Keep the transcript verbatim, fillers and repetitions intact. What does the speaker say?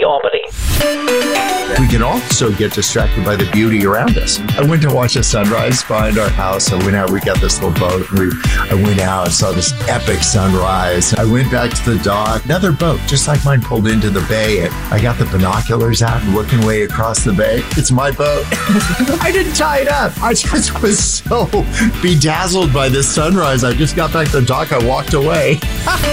Albany. We can also get distracted by the beauty around us. I went to watch a sunrise behind our house. I went out, we got this little boat. We, I went out, saw this epic sunrise. I went back to the dock. Another boat, just like mine, pulled into the bay. And I got the binoculars out and looking way across the bay. It's my boat. I didn't tie it up. I just was so bedazzled by this sunrise. I just got back to the dock. I walked away.